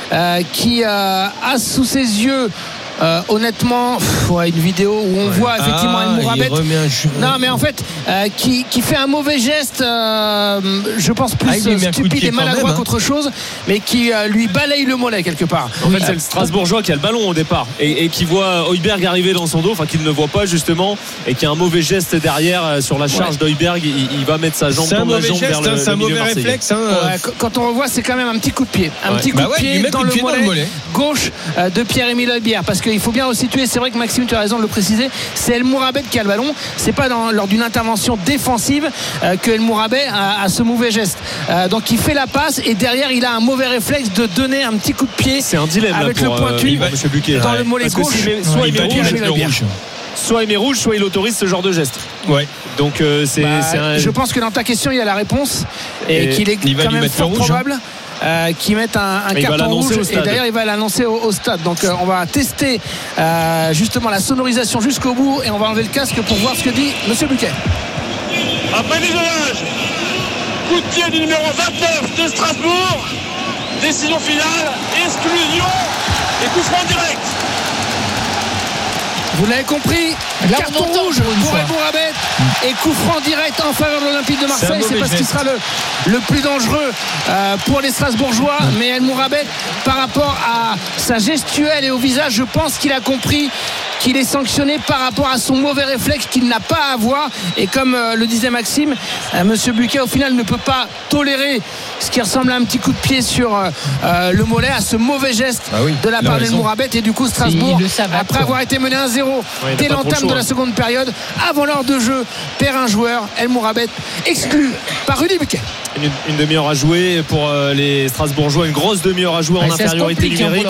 qui a sous ses yeux honnêtement une vidéo où on voit effectivement El Mourabet mais en fait qui fait un mauvais geste, je pense plus stupide et maladroit qu'autre chose, mais qui lui balaye le mollet quelque part. En fait c'est le Strasbourgeois qui a le ballon au départ et qui voit Højbjerg arriver dans son dos, enfin qu'il ne voit pas justement, et qui a un mauvais geste derrière sur la charge d'Højbjerg. Il va mettre sa jambe dans la jambe vers le c'est un mauvais réflexe quand on revoit, c'est quand même un petit coup de pied coup de pied dans le mollet gauche de Pierre-Emile Højbjerg, parce qu'il faut bien resituer. C'est vrai que Maxime, tu as raison de le préciser, c'est El Mourabet qui a le ballon, c'est pas lors d'une intervention défensive que El Mourabet a ce mauvais geste, donc il fait la passe et derrière il a un mauvais réflexe de donner un petit coup de pied. C'est un dilemme avec le pointu dans le mollet gauche, soit il met rouge, soit il met rouge, soit il autorise ce genre de geste. Donc c'est je pense que dans ta question il y a la réponse et qu'il est quand même fort probable qui mettent un carton rouge, et d'ailleurs il va l'annoncer au stade. Donc on va tester justement la sonorisation jusqu'au bout, et on va enlever le casque pour voir ce que dit Monsieur Buquet. Après visionnage, coup de pied du numéro 29 de Strasbourg, décision finale, exclusion et coup franc direct. Vous l'avez compris, carton rouge pour El Mourabet et coup franc direct en faveur de l'Olympique de Marseille. C'est parce qu'il sera le plus dangereux pour les Strasbourgeois. Mais El Mourabet, par rapport à sa gestuelle et au visage, je pense qu'il a compris qu'il est sanctionné par rapport à son mauvais réflexe qu'il n'a pas à avoir. Et comme le disait Maxime, Monsieur Buquet au final ne peut pas tolérer ce qui ressemble à un petit coup de pied sur le mollet, à ce mauvais geste de la part d'El Mourabet. Et du coup Strasbourg, après avoir été mené 1-0 dès l'entame de la seconde période, avant l'heure de jeu, perd un joueur. El Mourabet exclu par Rudy Buquet. Une demi-heure à jouer pour les Strasbourgeois, une grosse demi-heure à jouer en infériorité numérique.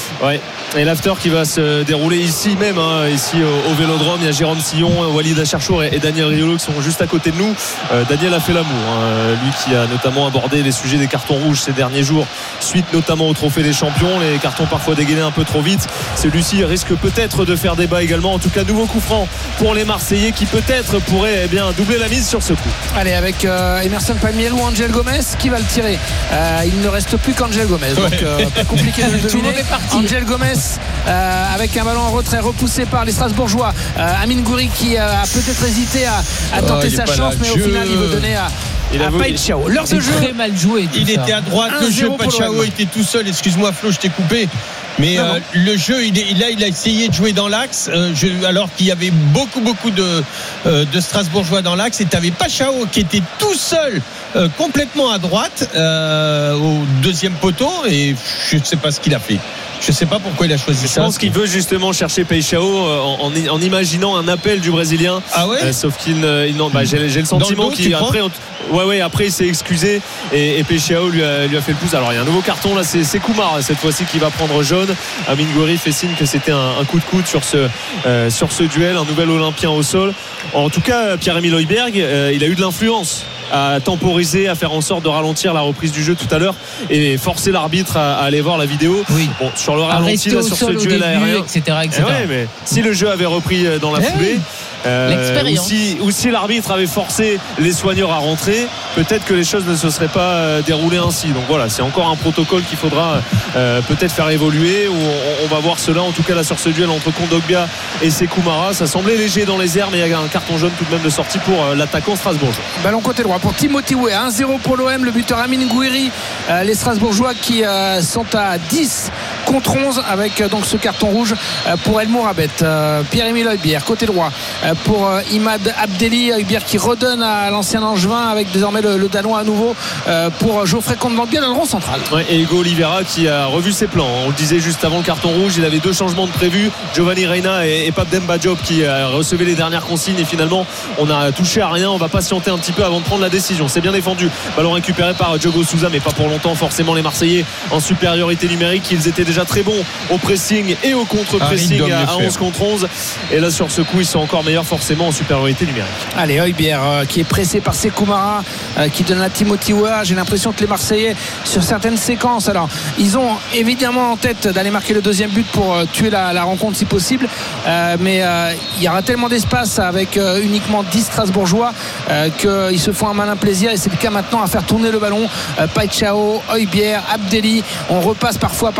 Et l'after qui va se dérouler ici même, ici au Vélodrome. Il y a Jérôme Sillon, Walid Acharchour et Daniel Riolo qui sont juste à côté de nous. Daniel a fait l'amour, lui qui a notamment abordé les sujets des cartons rouges ces derniers jours, suite notamment au Trophée des Champions, les cartons parfois dégainés un peu trop vite. Celui-ci risque peut-être de faire débat également. En tout cas, nouveau coup franc pour les Marseillais qui peut-être pourrait doubler la mise sur ce coup. Allez, avec Emerson Palmieri ou Angel Gomez qui va le tirer. Il ne reste plus qu'Angel Gomez, donc plus compliqué de le deviner. Angel Gomez avec un ballon en retrait repoussé par les Strasbourgeois. Amine Gouiri qui a peut-être hésité à tenter sa chance, mais au final il veut donner à Paït-Chao. L'heure de jeu, très mal joué. Il était à droite, le jeu, Paït-Chao était tout seul. Excuse-moi Flo, je t'ai coupé. Mais le jeu, il a essayé de jouer dans l'axe, alors qu'il y avait beaucoup de Strasbourgeois dans l'axe, et tu avais Paït-Chao qui était tout seul, complètement à droite, au deuxième poteau, et je ne sais pas ce qu'il a fait. Je ne sais pas pourquoi il a choisi ça. Je pense qu'il veut justement chercher Paït-Chao en imaginant un appel du Brésilien. Sauf qu'il j'ai le sentiment qu'il après il s'est excusé et Paït-Chao lui a fait le pouce. Alors il y a un nouveau carton là, c'est Koumar cette fois-ci qui va prendre jaune. Amine Gouiri fait signe que c'était un coup de coude sur ce duel, un nouvel Olympien au sol. En tout cas, Pierre-Emile Højbjerg, il a eu de l'influence à temporiser, à faire en sorte de ralentir la reprise du jeu tout à l'heure et forcer l'arbitre à aller voir la vidéo. Bon, sur le ralenti là, sur ce duel aérien, etc. Mais si le jeu avait repris dans la foulée, ou si l'arbitre avait forcé les soigneurs à rentrer, peut-être que les choses ne se seraient pas déroulées ainsi. Donc voilà, c'est encore un protocole qu'il faudra peut-être faire évoluer, ou on va voir cela en tout cas là sur ce duel entre Kondogbia et Sékou Mara. Ça semblait léger dans les airs, mais il y a un carton jaune tout de même de sortie pour l'attaquant strasbourgeois. Ballon côté droit pour Timothy Weah, 1-0 pour l'OM, le buteur Amine Gouiri. Les Strasbourgeois qui sont à 10 contre 11 avec donc ce carton rouge pour El Mourabet. Pierre-Emile Højbjerg côté droit pour Imad Abdelli. Højbjerg qui redonne à l'ancien Angevin avec désormais le Danois à nouveau pour Geoffrey Kondogbia dans le rond central. Et Hugo Oliveira qui a revu ses plans. On le disait juste avant le carton rouge, il avait 2 changements de prévus, Giovanni Reina et Pape Demba Diop qui recevaient les dernières consignes, et finalement on a touché à rien. On va patienter un petit peu avant de prendre la décision. C'est bien défendu, ballon récupéré par Diogo Souza, mais pas pour longtemps forcément. Les Marseillais en supériorité numérique, ils étaient déjà très bons au pressing et au contre-pressing à 11 contre 11, et là sur ce coup ils sont encore meilleurs forcément en supériorité numérique. Allez, Højbjerg qui est pressé par Sékou Mara qui donne à Timothy Weah. J'ai l'impression que les Marseillais sur certaines séquences, alors ils ont évidemment en tête d'aller marquer le deuxième but pour tuer la rencontre si possible, mais il y aura tellement d'espace avec uniquement 10 Strasbourgeois qu'ils se font un malin plaisir, et c'est le cas maintenant à faire tourner le ballon. Paït-Chao, Højbjerg, Abdelli, on repasse parfois